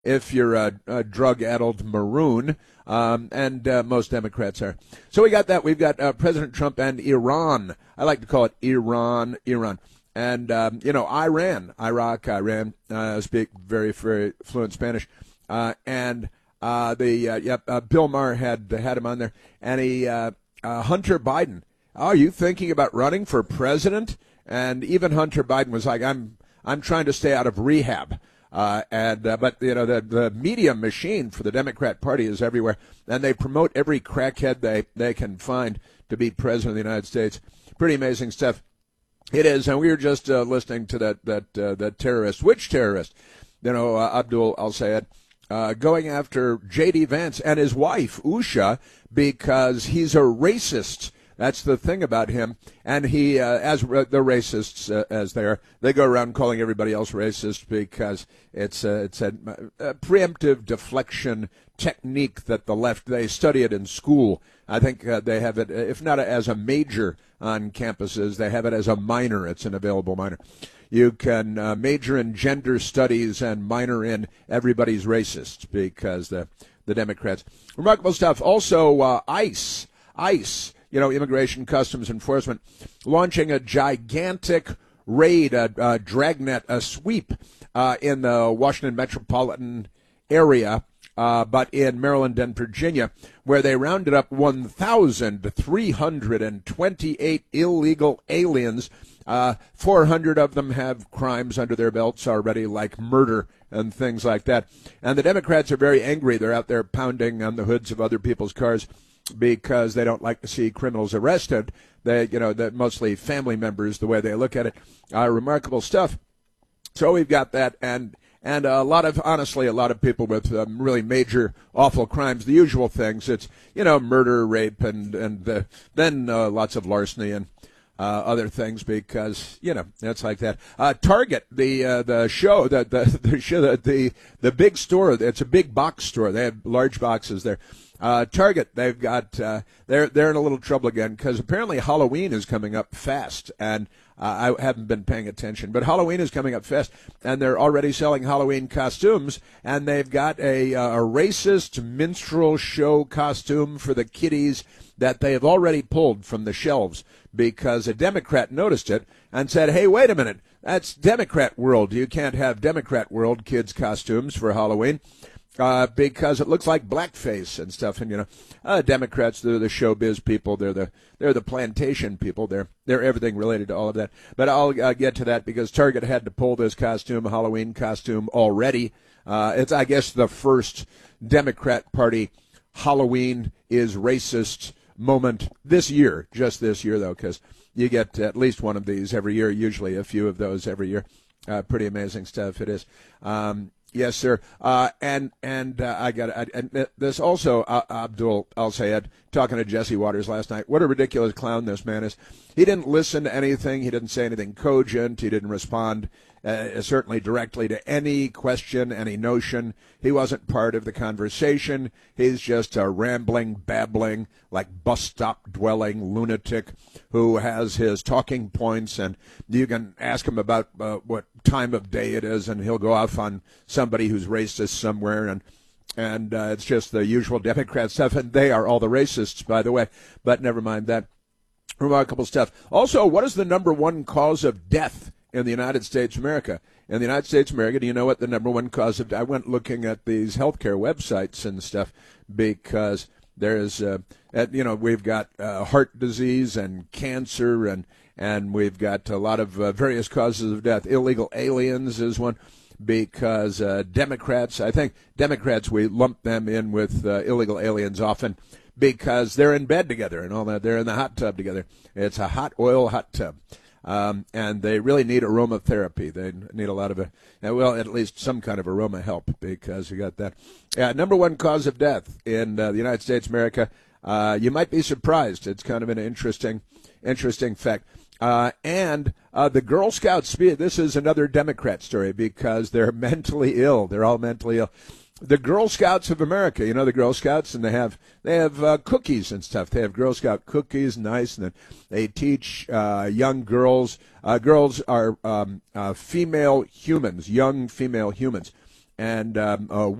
if you're a drug-addled maroon, and most Democrats are. So we got that. We've got President Trump and Iran. I like to call it Iran. And, Iraq, Iran, speak very, very fluent Spanish. Bill Maher had him on there. And Hunter Biden, are you thinking about running for president? And even Hunter Biden was like, I'm trying to stay out of rehab. But the media machine for the Democrat Party is everywhere, and they promote every crackhead they can find to be president of the United States. Pretty amazing stuff. It is, and we were just listening to that terrorist. Which terrorist? Abdul al-Sayed, going after J.D. Vance and his wife, Usha, because he's a racist. That's the thing about him. And he, as the racists, as they go around calling everybody else racist because it's a preemptive deflection technique that the left, they study it in school. I think they have it, if not as a major on campuses, they have it as a minor. It's an available minor. You can major in gender studies and minor in everybody's racist because the Democrats. Remarkable stuff. Also, ICE. Immigration Customs Enforcement, launching a gigantic raid, a dragnet, a sweep in the Washington metropolitan area, but in Maryland and Virginia, where they rounded up 1,328 illegal aliens. 400 of them have crimes under their belts already, like murder and things like that. And the Democrats are very angry. They're out there pounding on the hoods of other people's cars because they don't like to see criminals arrested. They're mostly family members, the way they look at it. Remarkable stuff. So we've got that, and a lot of people with really major, awful crimes, the usual things. It's, murder, rape, and then lots of larceny and other things because, it's like that. Target, the show, the big store, it's a big box store. They have large boxes there. Target, they've got, they're in a little trouble again because apparently Halloween is coming up fast, and I haven't been paying attention, but Halloween is coming up fast, and they're already selling Halloween costumes, and they've got a racist minstrel show costume for the kiddies that they have already pulled from the shelves because a Democrat noticed it and said, hey, wait a minute, that's Democrat World. You can't have Democrat World kids' costumes for Halloween. Because it looks like blackface and stuff, and Democrats, they're the showbiz people, they're the plantation people, they're everything related to all of that. But I'll get to that because Target had to pull this Halloween costume already. It's, I guess, the first Democrat Party Halloween is racist moment this year, just this year though, because you get at least one of these every year, usually a few of those every year. Pretty amazing stuff it is. Yes, sir. And I got this also. Abdul al-Sayed talking to Jesse Waters last night. What a ridiculous clown this man is. He didn't listen to anything. He didn't say anything cogent. He didn't respond certainly directly to any question, any notion. He wasn't part of the conversation. He's just a rambling, babbling, like bus stop dwelling lunatic who has his talking points, and you can ask him about what time of day it is, and he'll go off on somebody who's racist somewhere, and it's just the usual Democrat stuff, and they are all the racists, by the way, but never mind that. Remarkable stuff. Also, what is the number one cause of death in the United States of America? In the United States of America, do you know what the number one cause of death? I went looking at these healthcare websites and stuff because there's, we've got heart disease and cancer, and we've got a lot of various causes of death. Illegal aliens is one because Democrats, we lump them in with illegal aliens often because they're in bed together and all that. They're in the hot tub together. It's a hot oil hot tub. And they really need aromatherapy. They need a lot of at least some kind of aroma help because you got that. Number one cause of death in the United States of America. You might be surprised. It's kind of an interesting fact. And the Girl Scouts, this is another Democrat story because they're mentally ill. They're all mentally ill. The Girl Scouts of America, the Girl Scouts, and they have cookies and stuff. They have Girl Scout cookies, nice, and then they teach young girls. Girls are female humans, young female humans, and